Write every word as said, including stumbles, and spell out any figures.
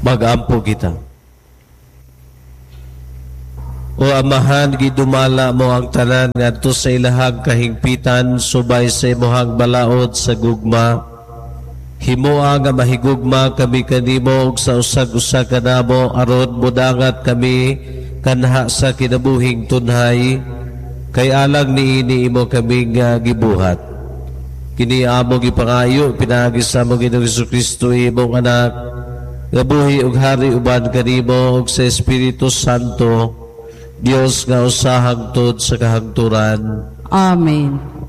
Magampo kita. O Amahan, gidumala mo ang tanan ngadto sa ilahag kahingpitan subay sa imuhang balaod sa gugma. Himoa nga mahigugma kami kanimo ug sa usag-usa kanamo aron mudangat kami kanha sa kinabuhing tunhay kay alang niini imo kami nga gibuhat. Kini amo gipangayo pinagi sa among Ginoong Jesucristo imong anak nga buhi ug hari uban kanimo ug sa Espiritu Santo Dios nga usa hangtod sa kahangturan. Amen.